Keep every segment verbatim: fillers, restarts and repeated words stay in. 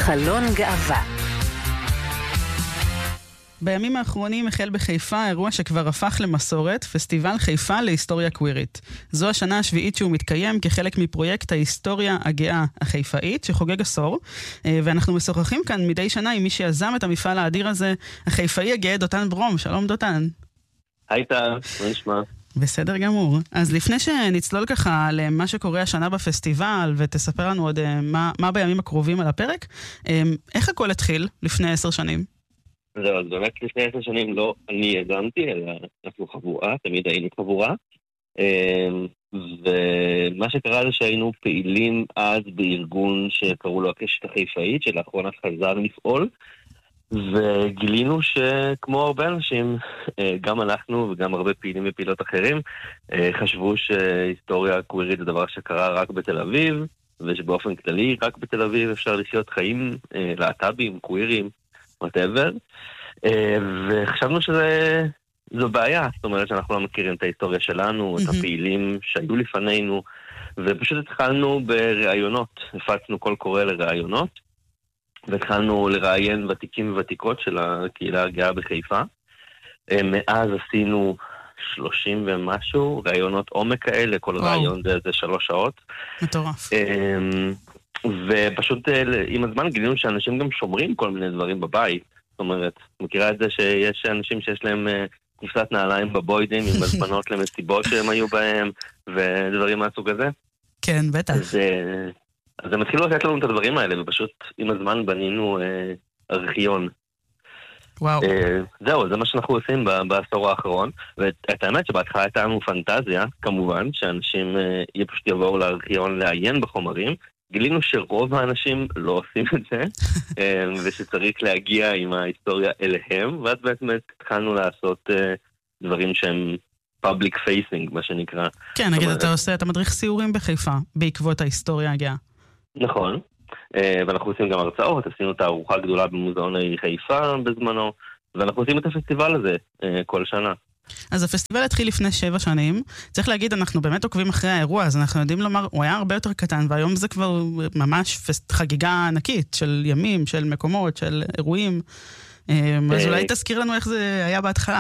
חלון גאווה. בימים האחרונים החל בחיפה אירוע שכבר הפך למסורת, פסטיבל חיפה להיסטוריה קווירית. זו השנה השביעית שהוא מתקיים כחלק מפרויקט ההיסטוריה הגאה החיפאית, שחוגג עשור, ואנחנו משוחחים כאן מדי שנה עם מי שיזם את המפעל האדיר הזה, החיפאי הגאה דותן ברום. שלום דותן. היי טל, מה נשמע? בסדר גמור. אז לפני שנצלול ככה למה שקורה השנה בפסטיבל, ותספר לנו עוד מה, מה בימים הקרובים על הפרק, איך הכל התחיל לפני עשר שנים? זהו, אז באמת לפני עשר שנים לא אני יזמתי, אלא אנחנו חבורה, תמיד היינו חבורה. ומה שקרה זה שהיינו פעילים אז בארגון שקראו לו הקשת החיפאית, שלאחרונה חזר לפעול, וגילינו שכמו הרבה אנשים, גם אנחנו וגם הרבה פעילים ופעילות אחרים, חשבו שהיסטוריה קווירית זה דבר שקרה רק בתל אביב, ושבאופן כללי רק בתל אביב אפשר לחיות חיים להט"בים, קווירים, whatever. וחשבנו שזו בעיה, זאת אומרת שאנחנו לא מכירים את ההיסטוריה שלנו, את הפעילים שהיו לפנינו, ופשוט התחלנו ברעיונות, הפצנו קול קורא לרעיונות, והתחלנו לראיין ותיקים וותיקות של הקהילה הגאה בחיפה. מאז עשינו שלושים ומשהו רעיונות עומק כאלה, כל רעיון זה, זה שלוש שעות. מטורף. ופשוט עם הזמן גילינו שאנשים גם שומרים כל מיני דברים בבית. זאת אומרת, מכירה את זה שיש אנשים שיש להם קופסת נעליים בבוידים עם הזמנות למסיבות שהם היו בהם ודברים מהסוג הזה? כן, בטח. אז, אז הם התחילו לתת לנו את הדברים האלה, ופשוט עם הזמן בנינו אה, ארכיון. וואו. אה, זהו, זה מה שאנחנו עושים בעשור האחרון, ואת האמת שבהתחלה הייתה לנו פנטזיה, כמובן, שאנשים אה, פשוט יבואו לארכיון לעיין בחומרים, גילינו שרוב האנשים לא עושים את זה, אה, ושצריך להגיע עם ההיסטוריה אליהם, ואז בעצם התחלנו לעשות אה, דברים שהם public facing, מה שנקרא. כן, נגיד, אתה עושה, אתה מדריך סיורים בחיפה, בעקבות ההיסטוריה הגאה. נכון, ואנחנו עושים גם הרצאות, עשינו תערוכה גדולה במוזיאון חיפה בזמנו, ואנחנו עושים את הפסטיבל הזה כל שנה. אז הפסטיבל התחיל לפני שבע שנים, צריך להגיד, אנחנו באמת עוקבים אחרי האירוע, אז אנחנו יודעים לומר, הוא היה הרבה יותר קטן, והיום זה כבר ממש חגיגה ענקית, של ימים, של מקומות, של אירועים, אז אולי תזכיר לנו איך זה היה בהתחלה.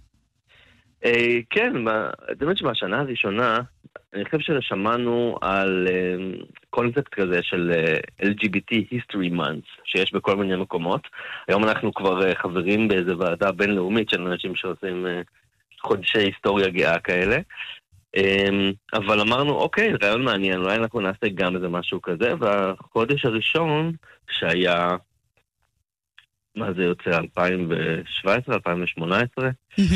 כן, באמת שבשנה הראשונה, אני חושב ששמענו על קונספט כזה של אל ג'י בי טי History Month, שיש בכל מיני מקומות. היום אנחנו כבר חברים באיזו ועדה בינלאומית של אנשים שעושים חודשי היסטוריה גאה כאלה. אבל אמרנו, אוקיי, רעיון מעניין, אולי אנחנו נעשה גם איזה משהו כזה, והחודש הראשון שהיה... מה זה יוצא? אלפיים שבע עשרה, אלפיים שמונה עשרה.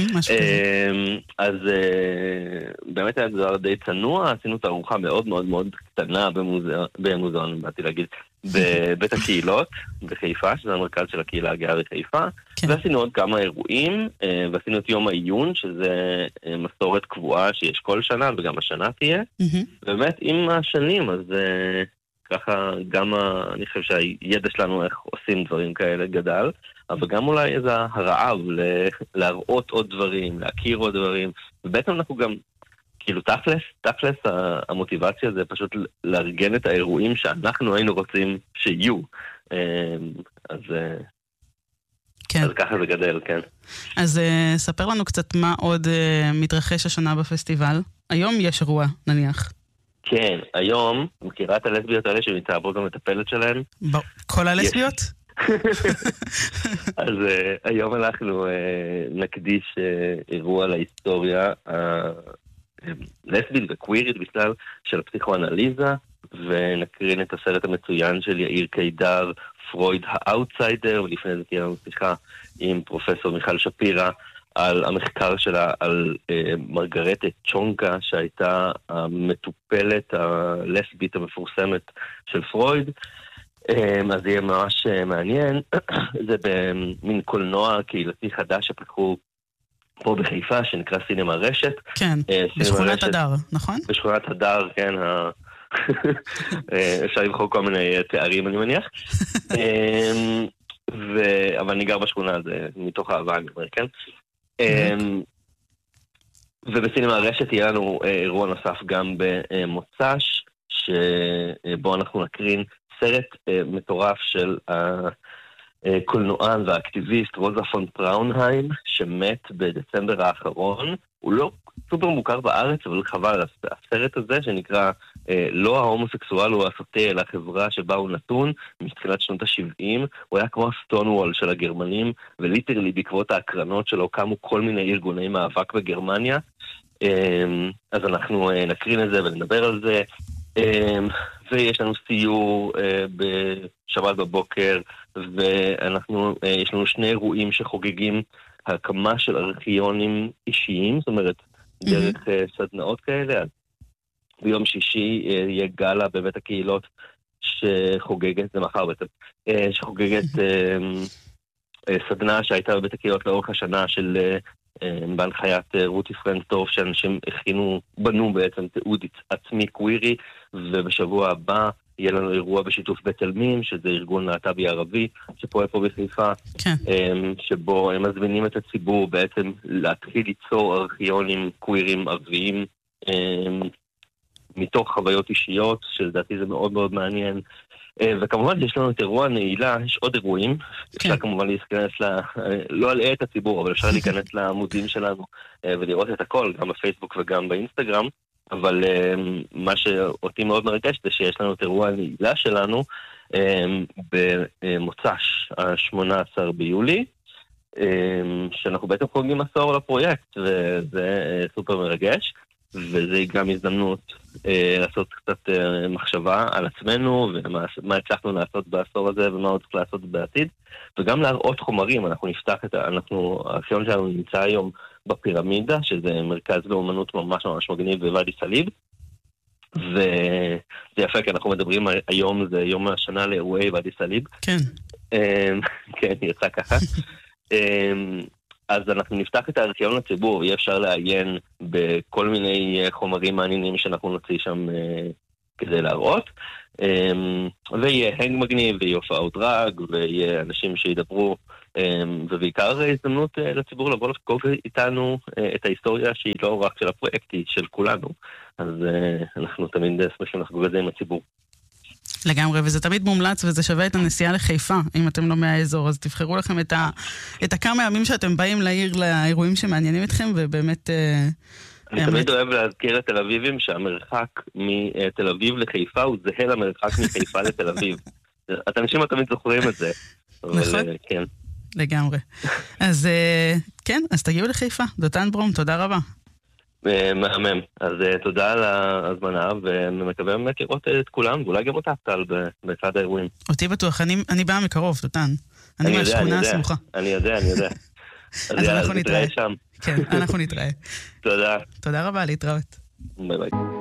אז באמת היה דבר די צנוע, עשינו תערוכה מאוד מאוד מאוד קטנה במוזיאון, באתי להגיד, בבית הקהילות בחיפה, שזה המרכז של הקהילה הגאה בחיפה, ועשינו עוד כמה אירועים, ועשינו את יום העיון, שזה מסורת קבועה שיש כל שנה, וגם השנה תהיה. באמת עם השנים, אז... ככה גם אני חושב שהידע שלנו איך עושים דברים כאלה גדל, אבל גם אולי איזה הרעב להראות עוד דברים, להכיר עוד דברים, ובעצם אנחנו גם, כאילו תכלס, תכלס המוטיבציה זה פשוט לארגן את האירועים שאנחנו היינו רוצים שיהיו. אז, כן. אז ככה זה גדל, כן. אז ספר לנו קצת מה עוד מתרחש השנה בפסטיבל. היום יש אירוע, נניח. כן, היום, מכירה את הלסביות האלה שמתעברות במטפלת שלהן? כל הלסביות? אז היום אנחנו נקדיש אירוע להיסטוריה הלסבית וקווירית בכלל של הפסיכואנליזה, ונקרין את הסרט המצוין של יאיר קידר, פרויד האוטסיידר, ולפני זה תהיה לנו שיחה עם פרופסור מיכל שפירא, על המחקר שלה, על אה, מרגרטה צ'ונקה, שהייתה המטופלת הלסבית המפורסמת של פרויד. אה, אז זה יהיה ממש אה, מעניין. זה במין קולנוע קהילתי חדש שפתחו פה בחיפה, שנקרא סינמה רשת. כן, אה, בשכונת רשת, הדר, נכון? בשכונת הדר, כן. ה... אפשר לבחור כל מיני תארים, אני מניח. אה, ו... אבל אני גר בשכונה, זה מתוך אהבה, אני אומר, כן? ובסינמה הרשת יהיה לנו אירוע נוסף גם במוצ"ש, שבו אנחנו נקרין סרט מטורף של הקולנוען והאקטיביסט רוזה פון פראונהיים, שמת בדצמבר האחרון. הוא לא סופר מוכר בארץ, אבל חבל, הסרט הזה שנקרא לא ההומוסקסואל הוא הסוטה, אלא החברה שבה הוא נתון, מתחילת שנות ה-שבעים, הוא היה כמו הסטונוול של הגרמנים, וליטרלי בעקבות ההקרנות שלו קמו כל מיני ארגוני מאבק בגרמניה. אז אנחנו נקרין את זה ונדבר על זה, ויש לנו סיור בשבת בבוקר, ואנחנו, יש לנו שני אירועים שחוגגים הקמה של ארכיונים אישיים, זאת אומרת, דרך סדנאות כאלה. ביום שישי יהיה גלה בבית הקהילות שחוגגת, זה מחר בעצם, שחוגגת סדנה שהייתה בבית הקהילות לאורך השנה של בהנחיית רותי פרנסטורף, שאנשים הכינו, בנו בעצם תיעוד עצמי קווירי, ובשבוע הבא יהיה לנו אירוע בשיתוף בית אלמים, שזה ארגון להט"בי ערבי, שפועל פה בחיפה, כן. שבו הם מזמינים את הציבור בעצם להתחיל ליצור ארכיונים קווירים ערביים, מתוך חוויות אישיות, שלדעתי זה מאוד מאוד מעניין. וכמובן יש לנו את אירוע נעילה, יש עוד אירועים, אפשר כמובן להיכנס, לא אלאה את הציבור, אבל אפשר להיכנס לעמודים שלנו ולראות את הכל, גם בפייסבוק וגם באינסטגרם, אבל מה שאותי מאוד מרגש זה שיש לנו את אירוע הנעילה שלנו במוצ"ש, ה-שמונה עשר ביולי, שאנחנו בעצם חוגגים עשור לפרויקט, וזה סופר מרגש. וזה גם הזדמנות אה, לעשות קצת אה, מחשבה על עצמנו, ומה הצלחנו לעשות בעשור הזה, ומה עוד צריך לעשות בעתיד, וגם להראות חומרים. אנחנו נפתח את ה... אנחנו, הארכיון שלנו נמצא היום בפירמידה, שזה מרכז לאומנות ממש ממש מגניב בוואדי סאליב, וזה יפה, כי אנחנו מדברים היום, זה יום השנה לאירועי ואדי סאליב. כן. אה, כן, יצא ככה. אה, אז אנחנו נפתח את הארכיון לציבור, יהיה אפשר לעיין בכל מיני חומרים מעניינים שאנחנו נוציא שם אה, כדי להראות. אה, ויהיה הנג מגניב, ויהיה הופעות דרג, ויהיה אנשים שידברו, אה, ובעיקר הזדמנות אה, לציבור לבוא לחגוג איתנו אה, את ההיסטוריה שהיא לא רק של הפרויקט, היא של כולנו. אז אה, אנחנו תמיד שמחים לחגוג את זה עם הציבור. לגמרי, וזה תמיד מומלץ, וזה שווה את הנסיעה לחיפה, אם אתם לא מהאזור, אז תבחרו לכם את, ה, את הכמה ימים שאתם באים לעיר לאירועים שמעניינים אתכם, ובאמת... אני באמת... תמיד אוהב להזכיר את תל אביבים, שהמרחק מתל אביב לחיפה הוא זהה למרחק מחיפה לתל אביב. אנשים תמיד זוכרים את זה. אבל, כן. לגמרי. אז כן, אז תגיעו לחיפה. דותן ברום, תודה רבה. מהמם. אז תודה על ההזמנה, ומקווה באמת לראות את כולם, ואולי גם אותה טל בצד האירועים. אותי בטוח, אני באה מקרוב, דותן. אני מהשכונה הסמוכה. אני יודע, אני יודע. אז אנחנו נתראה שם. כן, אנחנו נתראה. תודה. תודה רבה, להתראות. ביי ביי.